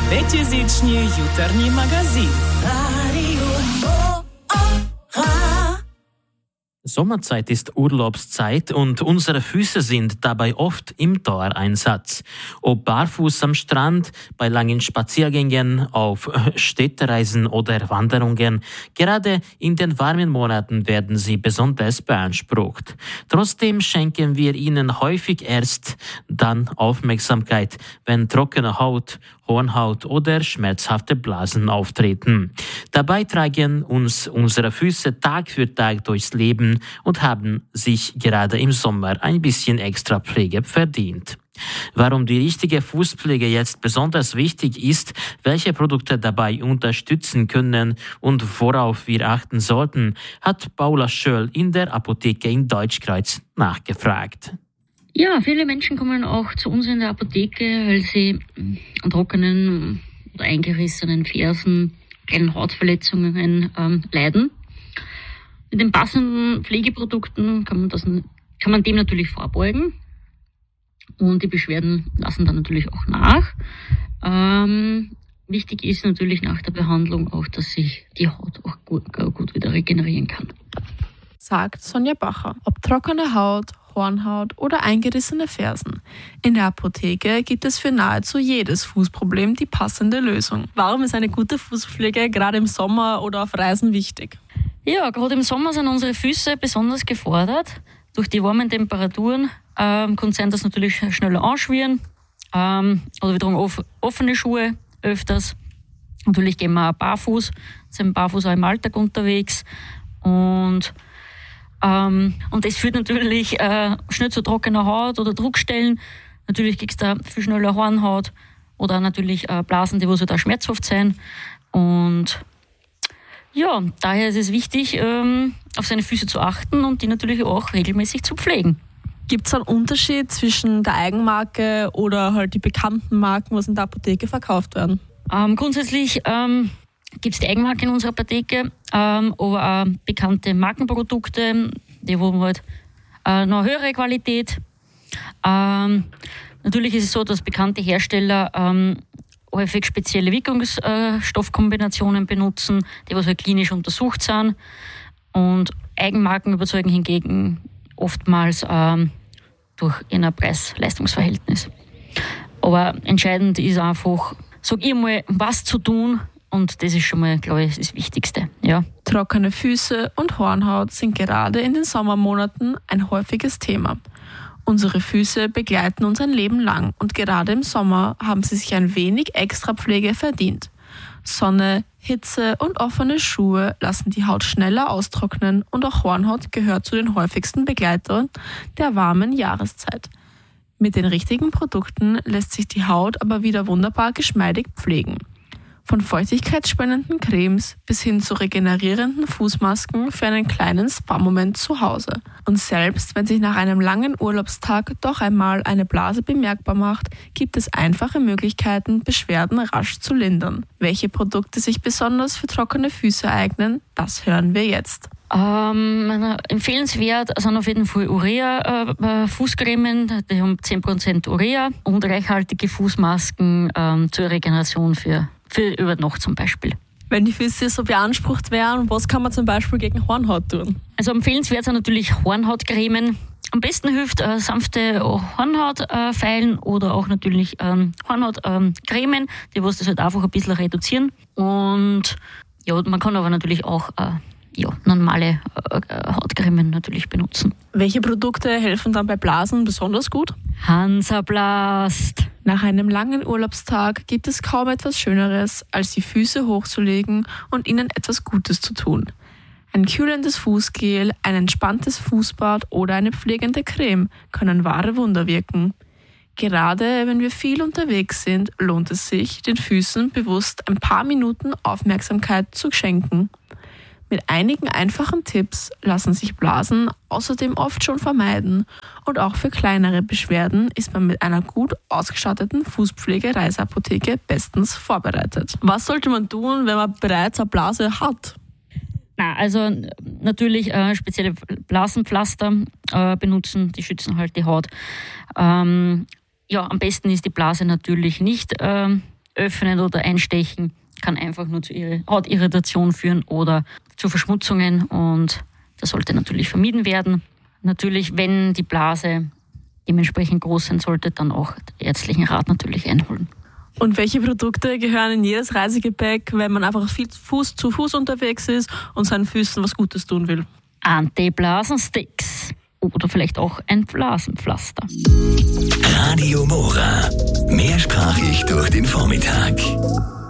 Пятизичний jutarnji magazin. Sommerzeit ist Urlaubszeit und unsere Füße sind dabei oft im Dauereinsatz. Ob barfuß am Strand, bei langen Spaziergängen, auf Städtereisen oder Wanderungen, gerade in den warmen Monaten werden sie besonders beansprucht. Trotzdem schenken wir ihnen häufig erst dann Aufmerksamkeit, wenn trockene Haut, Hornhaut oder schmerzhafte Blasen auftreten. Dabei tragen uns unsere Füße Tag für Tag durchs Leben und haben sich gerade im Sommer ein bisschen extra Pflege verdient. Warum die richtige Fußpflege jetzt besonders wichtig ist, welche Produkte dabei unterstützen können und worauf wir achten sollten, hat Paula Schöll in der Apotheke in Deutschkreuz nachgefragt. Ja, viele Menschen kommen auch zu uns in der Apotheke, weil sie an trockenen oder eingerissenen Fersen, kleinen Hautverletzungen leiden. Mit den passenden Pflegeprodukten kann man dem natürlich vorbeugen und die Beschwerden lassen dann natürlich auch nach. Wichtig ist natürlich nach der Behandlung auch, dass sich die Haut auch gut wieder regenerieren kann. Sagt Sonja Bacher. Ob trockene Haut, Hornhaut oder eingerissene Fersen. In der Apotheke gibt es für nahezu jedes Fußproblem die passende Lösung. Warum ist eine gute Fußpflege gerade im Sommer oder auf Reisen wichtig? Ja, gerade im Sommer sind unsere Füße besonders gefordert. Durch die warmen Temperaturen kann es sein, dass natürlich schneller anschwirren oder wir tragen offene Schuhe öfters. Natürlich gehen wir auch barfuß, sind barfuß auch im Alltag unterwegs und das führt natürlich schnell zu trockener Haut oder Druckstellen. Natürlich kriegst du viel schneller Hornhaut oder natürlich Blasen, die da schmerzhaft sein. Und ja, daher ist es wichtig, auf seine Füße zu achten und die natürlich auch regelmäßig zu pflegen. Gibt es einen Unterschied zwischen der Eigenmarke oder halt die bekannten Marken, was in der Apotheke verkauft werden? Grundsätzlich gibt es die Eigenmarke in unserer Apotheke, aber auch bekannte Markenprodukte, die wo halt noch höhere Qualität. Natürlich ist es so, dass bekannte Hersteller häufig spezielle Wirkungsstoffkombinationen benutzen, die was halt klinisch untersucht sind. Und Eigenmarken überzeugen hingegen oftmals durch ihr Preis-Leistungs-Verhältnis. Aber entscheidend ist einfach, sag ich mal, was zu tun. Und das ist schon mal, glaube ich, das Wichtigste. Ja. Trockene Füße und Hornhaut sind gerade in den Sommermonaten ein häufiges Thema. Unsere Füße begleiten uns ein Leben lang und gerade im Sommer haben sie sich ein wenig extra Pflege verdient. Sonne, Hitze und offene Schuhe lassen die Haut schneller austrocknen und auch Hornhaut gehört zu den häufigsten Begleitern der warmen Jahreszeit. Mit den richtigen Produkten lässt sich die Haut aber wieder wunderbar geschmeidig pflegen. Von feuchtigkeitsspendenden Cremes bis hin zu regenerierenden Fußmasken für einen kleinen Spa-Moment zu Hause. Und selbst wenn sich nach einem langen Urlaubstag doch einmal eine Blase bemerkbar macht, gibt es einfache Möglichkeiten, Beschwerden rasch zu lindern. Welche Produkte sich besonders für trockene Füße eignen, das hören wir jetzt. Empfehlenswert sind auf jeden Fall Urea-Fußcremen, die haben 10% Urea und reichhaltige Fußmasken zur Regeneration für über Nacht zum Beispiel. Wenn die Füße so beansprucht wären, was kann man zum Beispiel gegen Hornhaut tun? Also empfehlenswert sind natürlich Hornhautcremen. Am besten hilft sanfte Hornhautfeilen oder auch natürlich Hornhautcremen, die was das halt einfach ein bisschen reduzieren. Und ja, man kann aber natürlich auch normale Hautcremen natürlich benutzen. Welche Produkte helfen dann bei Blasen besonders gut? Hansaplast. Nach einem langen Urlaubstag gibt es kaum etwas Schöneres, als die Füße hochzulegen und ihnen etwas Gutes zu tun. Ein kühlendes Fußgel, ein entspanntes Fußbad oder eine pflegende Creme können wahre Wunder wirken. Gerade wenn wir viel unterwegs sind, lohnt es sich, den Füßen bewusst ein paar Minuten Aufmerksamkeit zu schenken. Mit einigen einfachen Tipps lassen sich Blasen außerdem oft schon vermeiden und auch für kleinere Beschwerden ist man mit einer gut ausgestatteten Fußpflege-Reiseapotheke bestens vorbereitet. Was sollte man tun, wenn man bereits eine Blase hat? Also natürlich spezielle Blasenpflaster benutzen, die schützen halt die Haut. Am besten ist die Blase natürlich nicht öffnen oder einstechen, kann einfach nur zu Hautirritation führen oder zu Verschmutzungen und das sollte natürlich vermieden werden. Natürlich, wenn die Blase dementsprechend groß sein sollte, dann auch ärztlichen Rat natürlich einholen. Und welche Produkte gehören in jedes Reisegepäck, wenn man einfach viel Fuß zu Fuß unterwegs ist und seinen Füßen was Gutes tun will? Antiblasensticks oder vielleicht auch ein Blasenpflaster. Radio Mora. Mehrsprachig durch den Vormittag.